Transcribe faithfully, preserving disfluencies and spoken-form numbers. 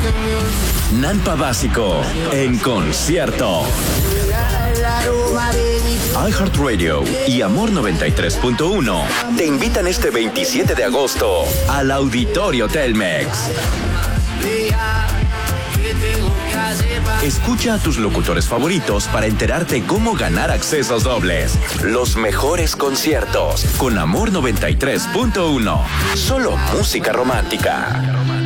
Nampa Básico en concierto. iHeartRadio y Amor noventa y tres punto uno te invitan este veintisiete de agosto al Auditorio Telmex. Escucha a tus locutores favoritos para enterarte cómo ganar accesos dobles. Los mejores conciertos con Amor noventa y tres punto uno. Solo música romántica.